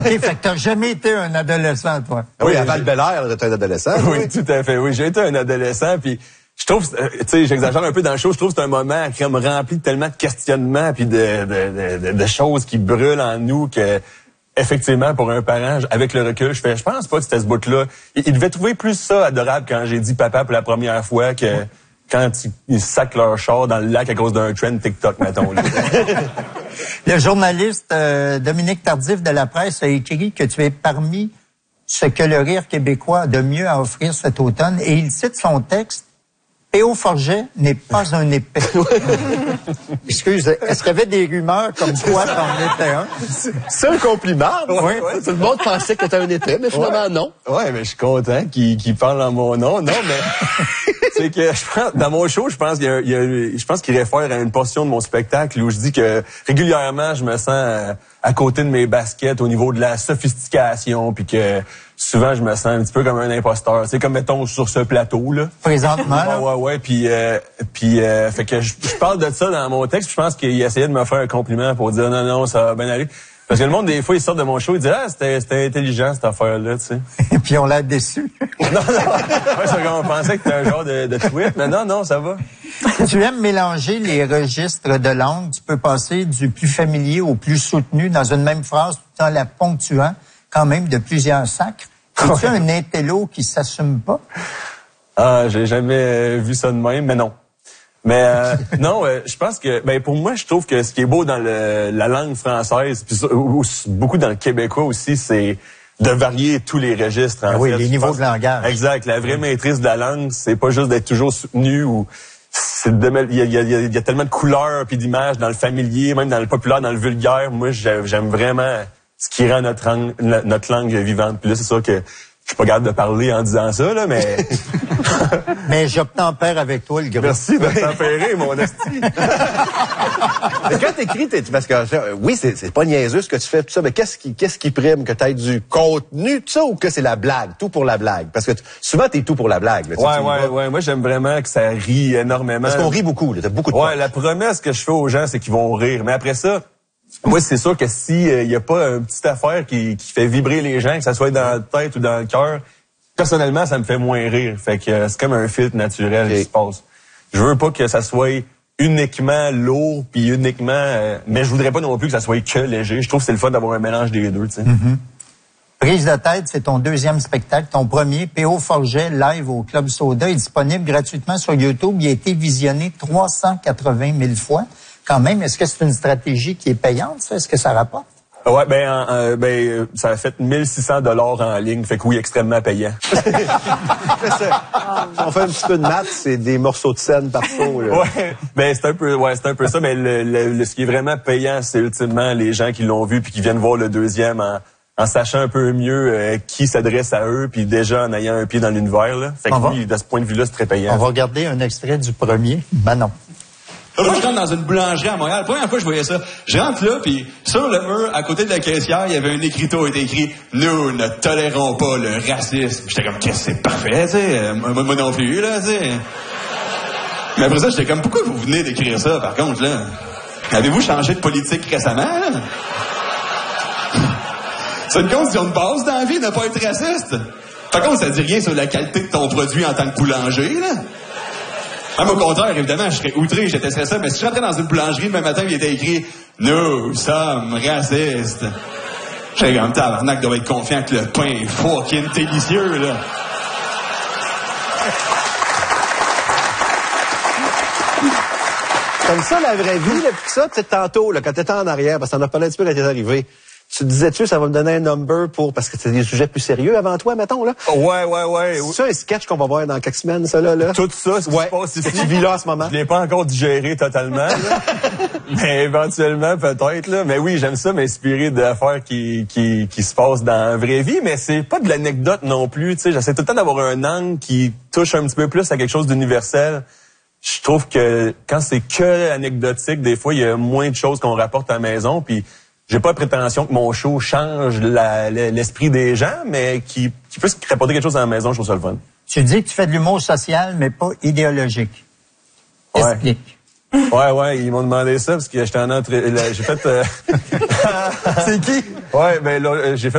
Fait que t'as jamais été un adolescent, toi. Oui, à Val-Bélair, t'étais un adolescent. Oui, tout à fait. Oui, j'ai été un adolescent, puis je trouve, tu sais, j'exagère un peu dans le show, je trouve que c'est un moment qui me remplit de tellement de questionnements puis de choses qui brûlent en nous que, effectivement, pour un parent, avec le recul, je pense pas que c'était ce bout-là. Il devait trouver plus ça adorable quand j'ai dit papa pour la première fois que quand ils sacent leur char dans le lac à cause d'un trend TikTok, mettons. Là. Le journaliste Dominique Tardif de La Presse a écrit que tu es parmi ce que le rire québécois a de mieux à offrir cet automne et il cite son texte. P.O. Forget n'est pas un épais. Excuse, est-ce qu'il y avait des rumeurs comme quoi t'en étais un? C'est un compliment. Oui. Tout le monde pensait que t'étais un épais, mais finalement, non. Ouais, mais je suis content qu'il parle en mon nom. Non, mais c'est que je pense, dans mon show, je pense qu'il réfère à une portion de mon spectacle où je dis que régulièrement, je me sens à côté de mes baskets au niveau de la sophistication, puis que souvent, je me sens un petit peu comme un imposteur. C'est comme, mettons, sur ce plateau, là. Présentement, là. Ouais. Puis fait que je parle de ça dans mon texte. Je pense qu'il essayait de me faire un compliment pour dire non, ça va bien aller. Parce que le monde, des fois, ils sortent de mon show, ils disent c'était intelligent, cette affaire-là, tu sais. Et puis on l'a déçu. Non. Ouais, c'est comme on pensait que c'était un genre de tweet, mais non, ça va. Tu aimes mélanger les registres de langue. Tu peux passer du plus familier au plus soutenu dans une même phrase tout en la ponctuant quand même de plusieurs sacres. Es-tu un intello qui s'assume pas? Ah, j'ai jamais vu ça de même, mais non. Mais non, je pense que pour moi, je trouve que ce qui est beau dans la langue française, puis beaucoup dans le québécois aussi, c'est de varier tous les registres. Oui, les niveaux de langage. Exact. La vraie maîtrise de la langue, c'est pas juste d'être toujours soutenu ou il y a tellement de couleurs puis d'images dans le familier, même dans le populaire, dans le vulgaire. Moi, j'aime vraiment ce qui rend notre langue vivante. Puis là, c'est sûr que je suis pas capable de parler en disant ça, là, mais... Mais j'obtempère avec toi, le gars. Merci de tempérer, mon esti. Mais quand t'écris, parce que oui, c'est pas niaiseux ce que tu fais, tout ça, mais qu'est-ce qui prime, que t'aies du contenu, tout ça, ou que c'est la blague, tout pour la blague? Parce que souvent, t'es tout pour la blague. Là, ouais. Moi, j'aime vraiment que ça rie énormément. Parce qu'on rit beaucoup, là, t'as beaucoup de Ouais, la promesse que je fais aux gens, c'est qu'ils vont rire. Mais après ça, moi, c'est sûr que si y a pas une petite affaire qui fait vibrer les gens, que ça soit dans la tête ou dans le cœur, personnellement, ça me fait moins rire. Fait que c'est comme un filtre naturel qui se passe. Je veux pas que ça soit uniquement lourd puis uniquement... mais je voudrais pas non plus que ça soit que léger. Je trouve que c'est le fun d'avoir un mélange des deux, tu sais. Mm-hmm. Prise de tête, c'est ton deuxième spectacle. Ton premier, P.O. Forget, live au Club Soda, est disponible gratuitement sur YouTube. Il a été visionné 380 000 fois. Quand même, est-ce que c'est une stratégie qui est payante, ça? Est-ce que ça rapporte? Ouais, ça a fait 1600 $ en ligne, fait que oui, extrêmement payant. On fait un petit peu de maths, c'est des morceaux de scène partout. Là. Ouais, c'est un peu ça, mais ce qui est vraiment payant, c'est ultimement les gens qui l'ont vu puis qui viennent voir le deuxième en sachant un peu mieux qui s'adresse à eux, puis déjà en ayant un pied dans l'univers. Là. Fait que oui, de ce point de vue-là, c'est très payant. On va regarder un extrait du premier. Non. Moi, je rentre dans une boulangerie à Montréal. La première fois que je voyais ça, je rentre là, puis sur le mur, à côté de la caissière, il y avait un écriteau, il était écrit « Nous ne tolérons pas le racisme ». J'étais comme « Qu'est-ce que c'est parfait, tu sais, moi non plus, là, tu sais ». Mais après ça, j'étais comme « Pourquoi vous venez d'écrire ça, par contre, là? Avez-vous changé de politique récemment, là? » C'est une condition de base dans la vie, ne pas être raciste. Par contre, ça dit rien sur la qualité de ton produit en tant que boulanger, là. Même au contraire, évidemment, je serais outré, je détesterais ça, mais si je rentrais dans une boulangerie le même matin, il était écrit « Nous sommes racistes », j'ai comme tabarnak doit être confiant que le pain est fucking délicieux, là. Comme ça, la vraie vie, là, pis ça, tu sais, tantôt, là, quand t'étais en arrière, parce que t'en as parlé un petit peu quand t'es arrivé, tu disais-tu, ça va me donner un number parce que c'est des sujets plus sérieux avant toi, mettons, là? Ouais. C'est ça un sketch qu'on va voir dans quelques semaines, ça, là? Tout ça, ce qui se passe ici. Tu vis là en ce moment? Je l'ai pas encore digéré totalement, là. Mais éventuellement, peut-être, là. Mais oui, j'aime ça m'inspirer d'affaires qui se passent dans la vraie vie, mais c'est pas de l'anecdote non plus, tu sais. J'essaie tout le temps d'avoir un angle qui touche un petit peu plus à quelque chose d'universel. Je trouve que quand c'est que anecdotique, des fois, il y a moins de choses qu'on rapporte à la maison, puis j'ai pas la prétention que mon show change l'esprit des gens, mais qui puisse rapporter quelque chose à la maison, je trouve ça le fun. Tu dis que tu fais de l'humour social, mais pas idéologique. Explique. Ouais, ils m'ont demandé ça parce que j'étais en entrée. J'ai fait... C'est qui? Ouais, là, j'ai fait